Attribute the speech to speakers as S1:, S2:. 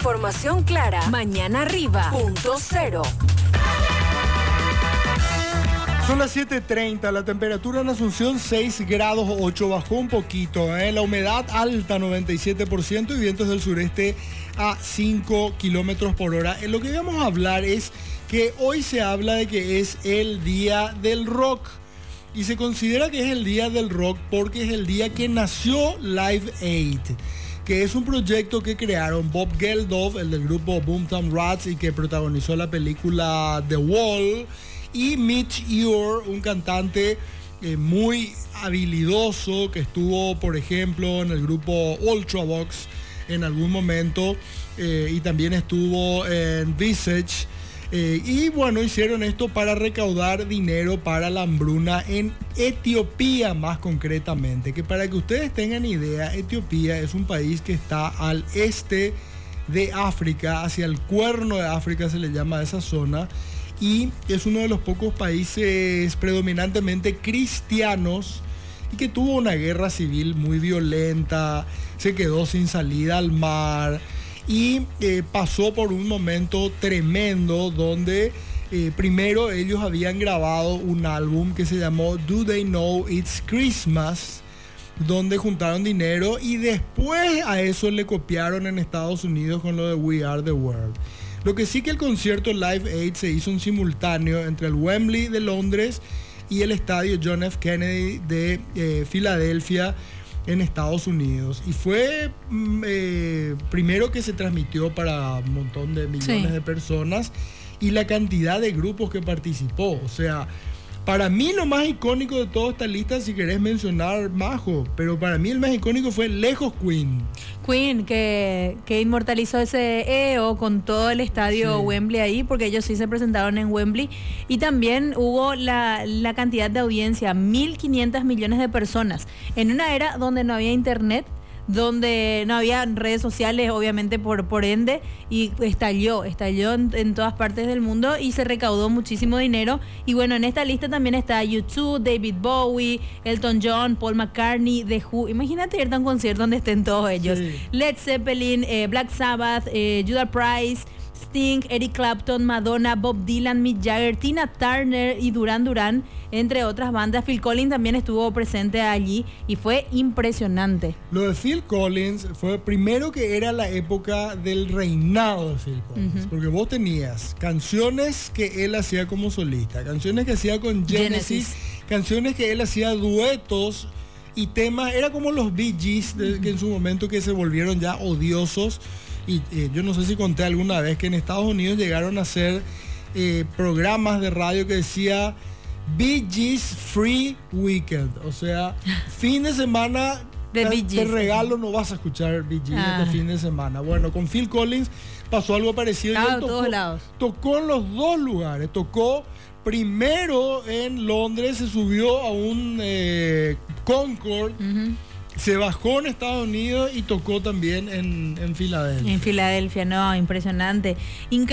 S1: información clara. Mañana arriba. Punto cero.
S2: Son las 7:30, la temperatura en Asunción 6 grados 8, bajó un poquito, la humedad alta 97% y vientos del sureste a 5 kilómetros por hora. Lo que vamos a hablar es que hoy se habla de que es el día del rock y se considera que es el día del rock porque es el día que nació Live Aid, que es un proyecto que crearon Bob Geldof, el del grupo Boomtown Rats y que protagonizó la película The Wall, y Mitch Ure, un cantante muy habilidoso que estuvo, por ejemplo, en el grupo Ultravox en algún momento y también estuvo en Visage. Y bueno, hicieron esto para recaudar dinero para la hambruna en Etiopía, más concretamente. Que para que ustedes tengan idea, Etiopía es un país que está al este de África, hacia el cuerno de África se le llama a esa zona. Y es uno de los pocos países predominantemente cristianos y que tuvo una guerra civil muy violenta, se quedó sin salida al mar y pasó por un momento tremendo donde primero ellos habían grabado un álbum que se llamó Do They Know It's Christmas, donde juntaron dinero y después a eso le copiaron en Estados Unidos con lo de We Are The World. Lo que sí que el concierto Live Aid se hizo en simultáneo entre el Wembley de Londres y el estadio John F. Kennedy de Filadelfia en Estados Unidos. Y fue primero que se transmitió para un montón de millones de personas y la cantidad de grupos que participó. O sea, para mí lo más icónico de toda esta lista, si querés mencionar, Majo, pero para mí el más icónico fue lejos Queen.
S3: Queen, que inmortalizó ese EO con todo el estadio Wembley ahí, porque ellos sí se presentaron en Wembley. Y también hubo la cantidad de audiencia, 1.500 millones de personas, en una era donde no había internet, donde no había redes sociales, obviamente por ende, y estalló en todas partes del mundo y se recaudó muchísimo dinero. Y bueno, en esta lista también está U2, David Bowie, Elton John, Paul McCartney, The Who. Imagínate irte a un concierto donde estén todos ellos. Led Zeppelin, Black Sabbath, Judas Priest, Sting, Eric Clapton, Madonna, Bob Dylan, Mick Jagger, Tina Turner y Duran Duran, entre otras bandas. Phil Collins también estuvo presente allí y fue impresionante.
S2: Lo de Phil Collins fue primero que era la época del reinado de Phil Collins, porque vos tenías canciones que él hacía como solista, canciones que hacía con Genesis, canciones que él hacía duetos y temas, era como los Bee Gees que en su momento que se volvieron ya odiosos. Y yo no sé si conté alguna vez que en Estados Unidos llegaron a hacer programas de radio que decía Bee Gees Free Weekend, o sea, fin de semana te regalo, no vas a escuchar Bee Gees este fin de semana. Bueno, con Phil Collins pasó algo parecido.
S3: Claro, todos lados.
S2: Tocó en los dos lugares, tocó primero en Londres, se subió a un Concorde, se bajó en Estados Unidos y tocó también en Filadelfia.
S3: En Filadelfia, no, impresionante.